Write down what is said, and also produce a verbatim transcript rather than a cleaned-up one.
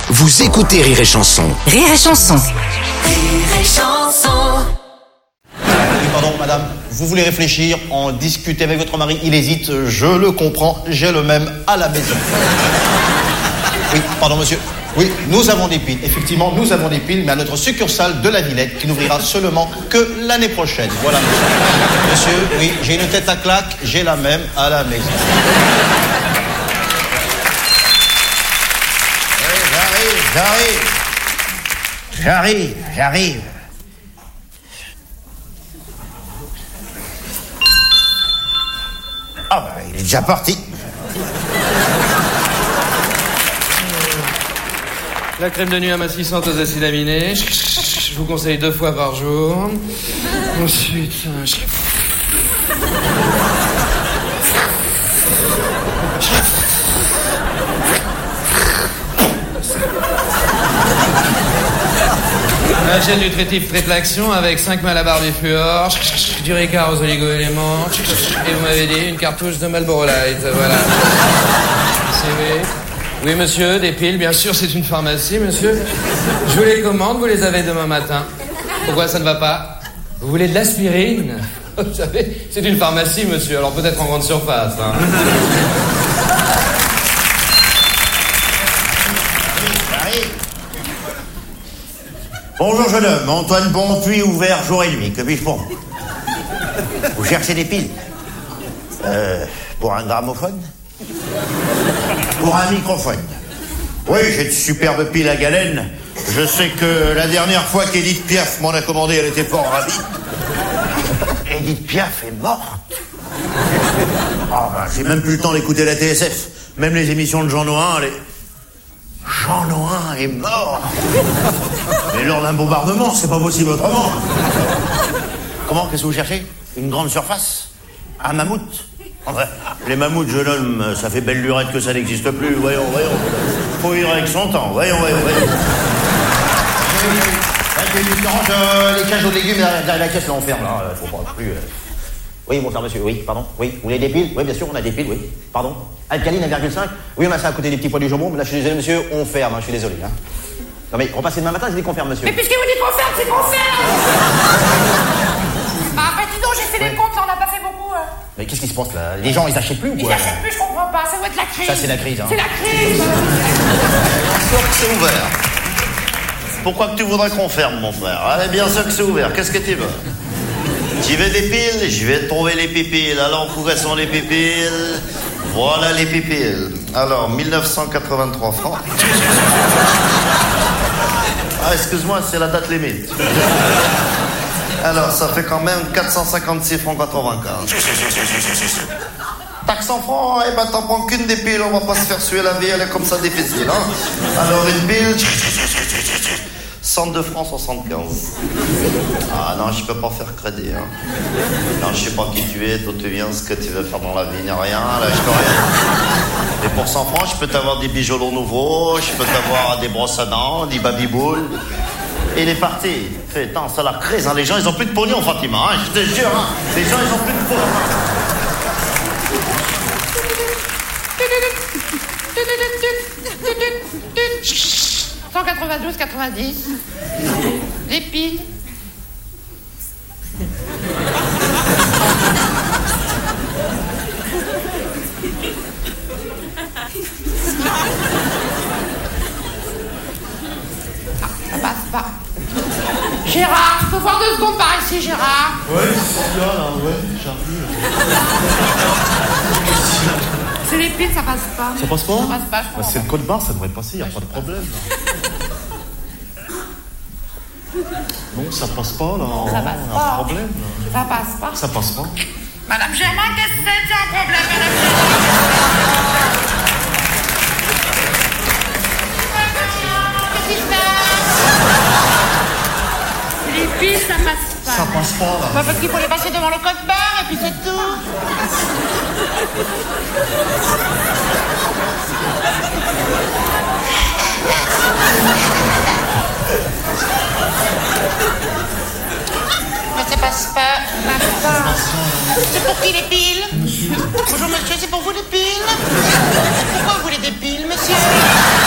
Vous écoutez Rire et Chanson. Rire et Chanson. Rire et Chanson. Oui, pardon, madame, vous voulez réfléchir, en discuter avec votre mari, il hésite, je le comprends, j'ai le même à la maison. Oui, pardon, monsieur. Oui, nous avons des piles. Effectivement, nous avons des piles, mais à notre succursale de la Villette, qui n'ouvrira seulement que l'année prochaine. Voilà, monsieur. Monsieur, oui, j'ai une tête à claque, j'ai la même à la maison. Oui, j'arrive, j'arrive. J'arrive, j'arrive. Ah bah, il est déjà parti. La crème de nuit amincissante aux acides aminés. Je vous conseille deux fois par jour. Ensuite... Un gel nutritif triple action avec cinq malabar du fluor, du Ricard aux oligo-éléments, et vous m'avez dit une cartouche de Marlboro Light, voilà. C'est oui. Oui, monsieur, des piles, bien sûr, c'est une pharmacie, monsieur. Je vous les commande, vous les avez demain matin. Pourquoi ça ne va pas? Vous voulez de l'aspirine? Vous savez, c'est une pharmacie, monsieur, alors peut-être en grande surface, hein. Bonjour jeune homme, Antoine Bonpuis ouvert jour et nuit, que puis-je pour vous? Vous cherchez des piles? Euh, pour un gramophone? Pour un microphone? Oui, j'ai de superbes piles à galène. Je sais que la dernière fois qu'Edith Piaf m'en a commandé, elle était fort ravie. Edith Piaf est morte? Ah ben, j'ai même plus le temps d'écouter la T S F. Même les émissions de Jean Noin, les... Jean Noin est mort. Mais lors d'un bombardement, c'est pas possible autrement. Comment, qu'est-ce que vous cherchez? Une grande surface? Un mammouth? Enfin, les mammouths, jeune homme, ça fait belle lurette que ça n'existe plus. Voyons, voyons. Faut vivre avec son temps. Voyons, voyons, voyons. Les cages aux légumes derrière la caisse, là, on ferme. Là, faut pas plus... Oui, bonsoir monsieur, oui, pardon, oui. Vous voulez des piles? Oui, bien sûr, on a des piles, oui. Pardon? Alcaline un virgule cinq? Oui, on a ça à côté des petits pois du jambon, mais là, je suis désolé, monsieur, on ferme, hein, je suis désolé. Hein. Non, mais repassez demain matin, je dis qu'on ferme, monsieur. Mais puisque vous dites qu'on ferme, c'est qu'on ferme. Bah, après, dis donc, j'ai fait ouais. les comptes, là, on n'a pas fait beaucoup. Euh... Mais qu'est-ce qui se passe, là? Les gens, ils achètent plus ou quoi? Ils achètent plus, je comprends pas, ça doit être la crise. Ça, c'est la crise, hein. C'est la crise. Bien sûr que c'est ouvert. Pourquoi que tu voudrais qu'on ferme, mon frère? Allez, bien sûr que c'est ouvert, qu'est-ce que tu veux? Tu veux des piles? Je vais te trouver les pipiles. Alors, où sont les pipiles? Voilà les pipiles. Alors, mille neuf cent quatre-vingt-trois francs. Ah, excuse-moi, c'est la date limite. Alors, ça fait quand même quatre cent cinquante-six francs quatre-vingt-quinze. Taxe en francs, eh ben t'en prends qu'une des piles, on va pas se faire suer la vie, elle est comme ça difficile, hein. Alors, une pile... cent deux francs soixante-quinze. Ah non, je peux pas faire crédit, hein. Non, je sais pas qui tu es, d'où tu viens, ce que tu veux faire dans la vie, ni rien, là, je peux rien. Et pour cent francs, je peux t'avoir des bijoux nouveaux, je peux t'avoir des brosses à dents, des babyboules. Et il est parti. Fait, attends, c'est la crise, hein. Les gens, ils ont plus de pognon, Fatima, hein. Je te jure, hein. Les gens, ils ont plus de pognon. cent quatre-vingt-douze quatre-vingt-dix. Les piles. Ah, ça passe pas. Gérard, je peux voir deux secondes par ici, Gérard? Ouais, c'est là, là, ouais, j'arrive. C'est les piles, ça passe pas. Ça passe pas? Ça passe pas, je crois. Bah, c'est le code barre, ça devrait passer, y a pas de problème. Non, ça passe pas, là. Ça passe y a pas. un problème, là. Ça passe pas. Ça passe pas. Madame Germain, qu'est-ce que c'est? C'est un problème, Madame Germain. Qu'est-ce qui se passe? Les piles, ça passe pas. Ça passe pas, là. Bah, parce qu'il faut les passer devant le code barre et puis c'est tout. Mais ça passe pas. Passe pas. C'est pour qui les piles? Bonjour monsieur, c'est pour vous les piles?